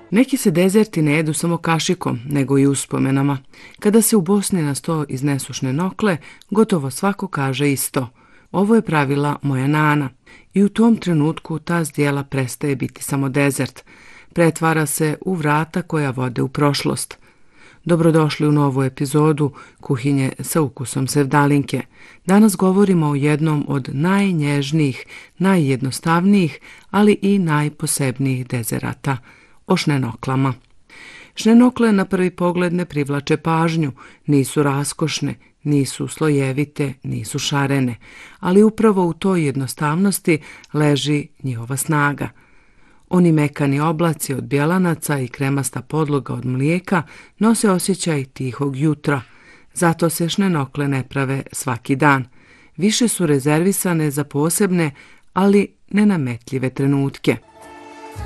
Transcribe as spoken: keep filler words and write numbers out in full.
Neki se dezerti ne jedu samo kašikom, nego i uspomenama. Kada se u Bosni na sto iznesu šnenokle, gotovo svako kaže isto. Ovo je pravila moja nana. I u tom trenutku ta zdjela prestaje biti samo dezert. Pretvara se u vrata koja vode u prošlost. Dobrodošli u novu epizodu Kuhinje sa ukusom sevdalinke. Danas govorimo o jednom od najnježnijih, najjednostavnijih, ali i najposebnijih dezerata – o šnenoklama. Šnenokle na prvi pogled ne privlače pažnju, nisu raskošne, nisu slojevite, nisu šarene, ali upravo u toj jednostavnosti leži njihova snaga. Oni mekani oblaci od bjelanaca i kremasta podloga od mlijeka nose osjećaj tihog jutra, zato se šnenokle ne prave svaki dan. Više su rezervisane za posebne, ali nenametljive trenutke.